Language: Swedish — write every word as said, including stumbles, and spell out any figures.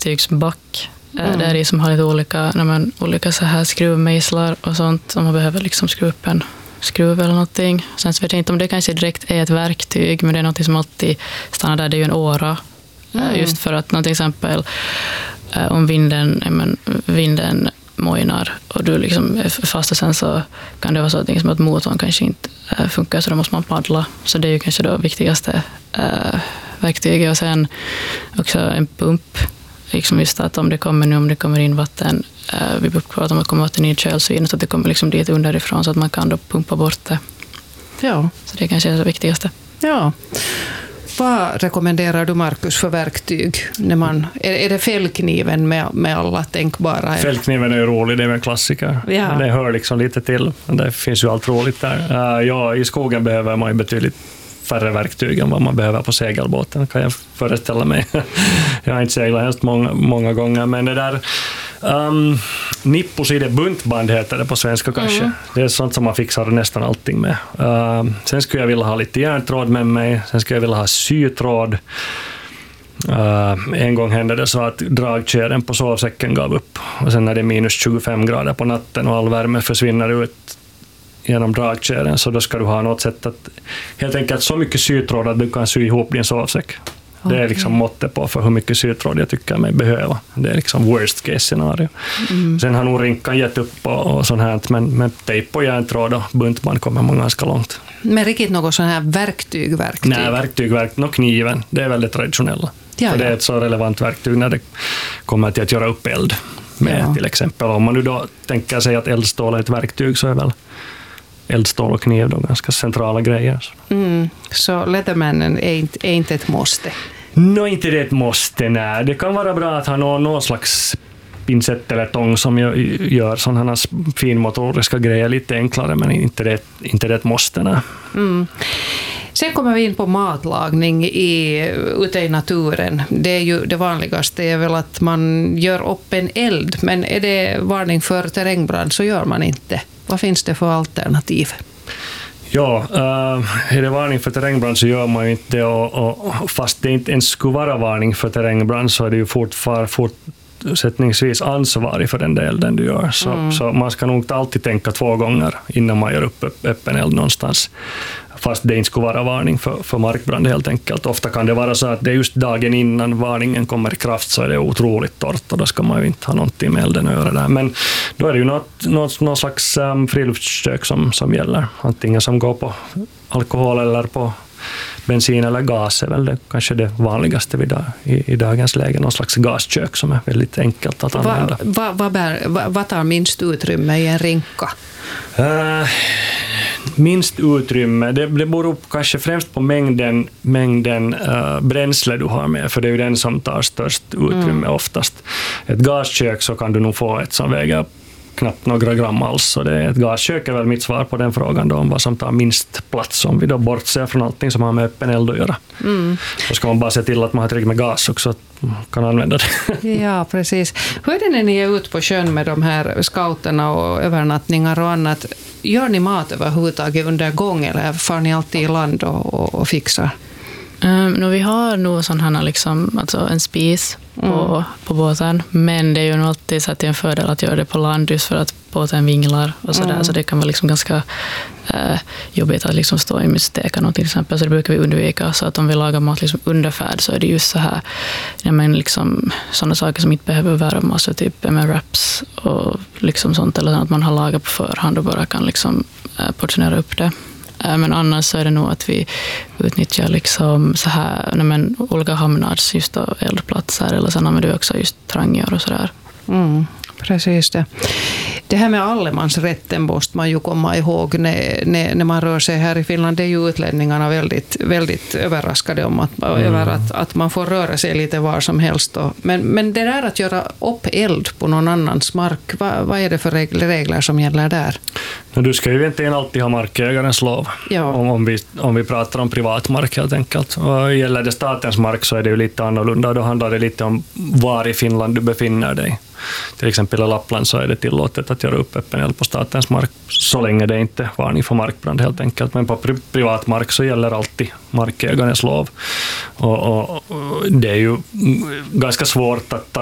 verktygsback. Mm. Där är som har lite olika, när man, olika så här skruvmejslar och sånt. Om man behöver liksom skruva upp en skruv eller någonting. Sen så vet jag inte om det kanske direkt är ett verktyg, men det är något som alltid stannar där. Det är ju en åra. Mm. Just för att till exempel om vinden, men, vinden mojnar och du liksom är fast och sen så kan det vara så att, liksom, att motorn kanske inte äh, funkar, så då måste man paddla. Så det är ju kanske det viktigaste äh, verktyget. Och sen också en pump. Liksom just att om det kommer nu, om det kommer in vatten, äh, vi pratar om att det kommer vatten i ett kölsvin, så att det kommer liksom dit underifrån så att man kan då pumpa bort det. Ja. Så det kanske är det viktigaste. Ja. Vad rekommenderar du, Markus, för verktyg? När man, är, är det fällkniven med, med alla tänkbara? Fällkniven är ju rolig, det är en klassiker. Ja. Det hör liksom lite till. Det finns ju allt roligt där. Uh, ja, i skogen behöver man ju betydligt färre verktyg än vad man behöver på segelbåten, kan jag föreställa mig. Jag har inte seglat hemskt många, många gånger, men det där um, nippuside buntband heter det på svenska kanske. Mm. Det är sånt som man fixar nästan allting med. Uh, sen skulle jag vilja ha lite järntråd med mig, sen skulle jag vilja ha sytråd. Uh, en gång hände det så att dragkedjan på sovsäcken gav upp, och sen när det är minus tjugofem grader på natten och all värme försvinner ut genom dragkedjan, så då ska du ha något sätt att helt enkelt så mycket sytråd att du kan sy ihop din sovsäck. Okay. Det är liksom måttet på för hur mycket sytråd jag tycker mig behöva. Det är liksom worst case scenario. Mm. Sen har nog rinkan gett upp och, och sånt här, men med tejp och järntråd och buntband kommer man ganska långt. Men riktigt något sån här verktyg, verktyg? Nej, verktyg, verktyg. Och kniven, det är väldigt traditionella. Ja, för ja. Det är ett så relevant verktyg när det kommer till att göra upp eld med, ja. Till exempel. Om man nu då tänker sig att eldstål är ett verktyg, så är väl eldstål och kniv då ganska centrala grejer. Mm. Så Leathermanen är inte, är inte ett måste? Nå, inte det ett måste, nej. Det kan vara bra att ha någon, någon slags pincett eller tång som gör, gör sådana finmotoriska grejer lite enklare, men inte det, inte det ett måste, nej. Mm. Sen kommer vi in på matlagning i, ute i naturen. Det är ju det vanligaste är väl att man gör upp en eld, men är det varning för terrängbrand så gör man inte. Vad finns det för alternativ? Ja, äh, är det varning för terrängbrand så gör man ju inte det, och, och fast det inte ens skulle vara varning för terrängbrand så är det ju fortfarande fortsättningsvis ansvarig för den delen du gör. Så, mm. så man ska nog alltid tänka två gånger innan man gör upp öppen eld någonstans. Fast det inte skulle vara varning för, för markbrand helt enkelt. Ofta kan det vara så att det är just dagen innan varningen kommer i kraft så är det otroligt torrt, och då ska man ju inte ha någonting med elden att göra där. Men då är det ju något, något, något slags um, friluftskök som, som gäller. Antingen som går på alkohol eller på bensin eller gas är väl det, kanske det vanligaste vid dag, i, i dagens läge. Någon slags gaskök som är väldigt enkelt att använda. Vad va, va, va, va tar minst utrymme i en rinka? Uh, minst utrymme, det, det beror kanske främst på mängden, mängden uh, bränsle du har med, för det är ju den som tar störst utrymme mm. oftast. Ett gaskök så kan du nog få ett som väger knappt några gram alls, så det är ett gaskök är väl mitt svar på den frågan då, om vad som tar minst plats, om vi då bortser från allting som har med öppen eld att göra. Mm. Då ska man bara se till att man har tillräckligt med gas också, att man kan använda det. Ja, precis. Hur är det när ni är ute på sjön med de här scouterna och övernattningar och annat? Gör ni mat överhuvudtaget under gång, eller far ni alltid i land och, och, och fixar? Um, no, vi har nog sån här, liksom, alltså en spis på, mm. på båten, men det är ju nog alltid så att det är en fördel att göra det på land, just för att båten vinglar och sådär, mm. så det kan vara liksom ganska uh, jobbigt att liksom stå i mystekan till exempel, så det brukar vi undvika. Så att om vi lagar mat liksom under färd så är det just så här, ja, men liksom, sådana saker som inte behöver värmas, så typ med wraps och liksom sånt, eller att man har lagat på förhand och bara kan liksom, uh, portionera upp det. Men annars så är det nog att vi utnyttjar liksom så här, nej men, olika hamnars just då, eldplatser, eller sen använder vi också just trangior och sådär. Mm, precis det. Det här med allemansrätten måste man ju komma ihåg när, när, när man rör sig här i Finland. Det är ju utlänningarna väldigt, väldigt överraskade om att, mm. över att, att man får röra sig lite var som helst. Då. Men, men det där att göra upp eld på någon annans mark, vad, vad är det för regler som gäller där? Du ska ju egentligen alltid ha markägarens lov, ja. om, om, vi, om vi pratar om privat mark helt enkelt. Och gäller det statens mark så är det ju lite annorlunda. Då handlar det lite om var i Finland du befinner dig. Till exempel i Lappland så är det tillåtet att göra upp öppen eld på statens mark, så länge det inte är varning för markbrand helt enkelt. Men på pri- privat mark så gäller alltid markägarens lov. Och, och, och det är ju ganska svårt att ta